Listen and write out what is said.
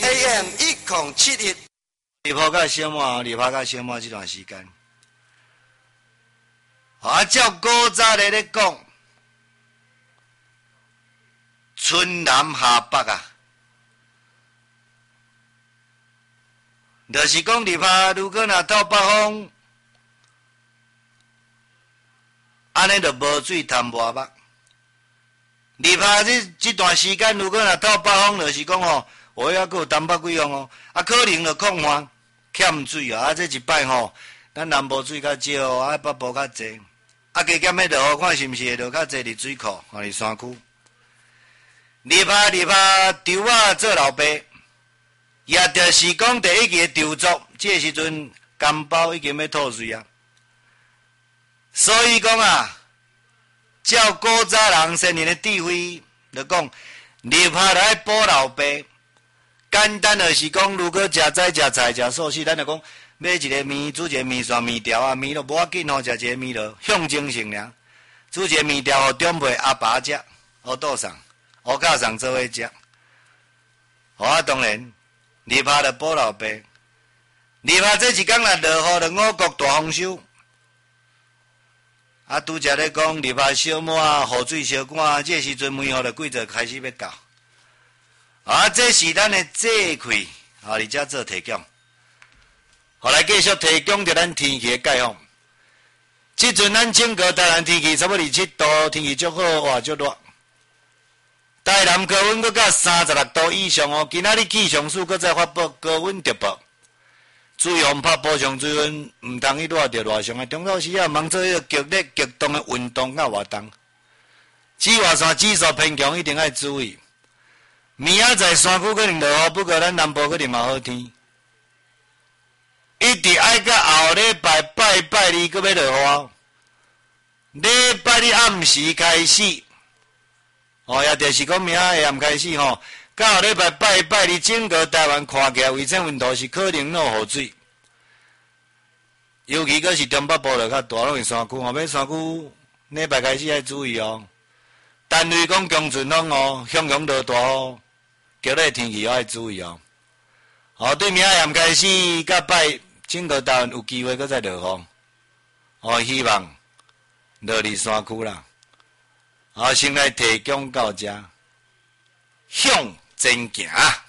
AM1071。日坡甲小满，日坡甲小满这段时间，照古早咧讲，春南夏北啊，就是讲日坡如果若透北风，安尼就无水潭无目。日坡这段时间，如果若透北风，就是讲吼，我还佫有东北季风哦，可能就空荒欠水啊，这一摆吼，咱南部水较少，北部较济，加减迄落雨，看是毋是会落较济伫水库，伫山区。日坡稻仔做老爸，也就是讲第一期稻作，这时阵甘包已经要吐水啊，所以讲啊。照古早人先人的智慧，就讲日坡来补老爸。简单就是讲，如果食菜、食菜、食素食，咱就讲买一个面，煮一个面线、面条啊，面就无要紧吼，食一个面就象征性尔。煮一个面条，互长辈阿爸食，互倒上，互教上做伙食。当然，日坡就补老爸。日坡这一天若落雨，就五穀大丰收。拄则咧讲日坡小满、雨水小干，这时阵梅雨就季节开始要到。这是咱的节气，而且做提供。后来继续提供着咱天气的概况。即阵咱整个台南天气差不多27度，天气足好，哇足热。台南高温搁到36度以上哦。今仔日气象署搁再发布高温特报。注意风拍补充水温，唔通去热着热上的。中昼时啊，忙做迄个剧烈极动的运动甲活动。紫外线指数偏强，一定要注意。明仔载山区可能落雨，不过咱南部可能嘛好天。一直爱到后礼拜拜二搁要落雨。礼拜日暗时开始，也就是讲明仔下暗开始吼。到后礼拜拜日，整个台湾看起来卫生温度是可能有雨水，尤其阁是中北部就较大，拢是山区要山区礼拜开始要注意哦。单位讲强阵风哦，向阳落大雨，剧烈天气要注意哦。对明仔下暗开始，到拜整个台湾有机会阁再落雨，希望落伫山区啦。先来提供到遮，向前行。